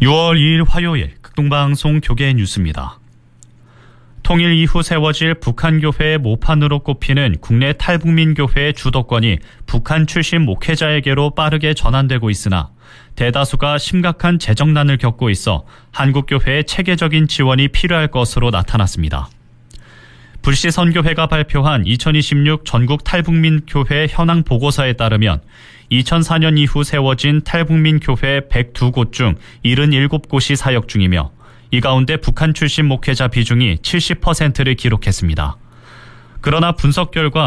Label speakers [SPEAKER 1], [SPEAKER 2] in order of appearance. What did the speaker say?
[SPEAKER 1] 6월 2일 화요일 극동방송 교계 뉴스입니다. 통일 이후 세워질 북한교회의 모판으로 꼽히는 국내 탈북민교회의 주도권이 북한 출신 목회자에게로 빠르게 전환되고 있으나 대다수가 심각한 재정난을 겪고 있어 한국교회의 체계적인 지원이 필요할 것으로 나타났습니다. 불시선교회가 발표한 2026 전국 탈북민교회 현황 보고서에 따르면 2004년 이후 세워진 탈북민교회 102곳 중 77곳이 사역 중이며 이 가운데 북한 출신 목회자 비중이 70%를 기록했습니다. 그러나 분석 결과